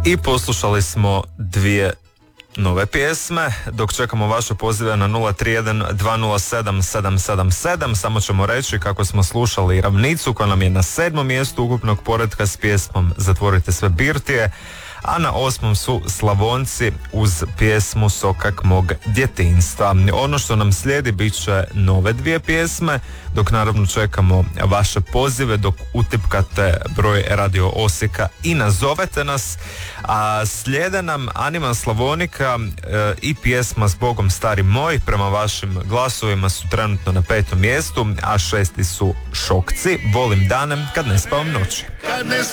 I poslušali smo dvije nove pjesme. Dok čekamo vaše pozive na 031 207 777, samo ćemo reći kako smo slušali Ravnicu koja nam je na 7. mjestu ukupnog poretka s pjesmom Zatvorite sve birtije, a na 8. su Slavonci uz pjesmu Sokak mog djetinjstva. Ono što nam slijedi bit će nove dvije pjesme, dok naravno čekamo vaše pozive, dok utipkate broj Radio Osijeka i nazovete nas. A slijede nam Anima Slavonika i pjesma Zbogom stari moj, prema vašim glasovima su trenutno na 5. mjestu, a 6. su Šokci, Volim danem kad ne spavam noći.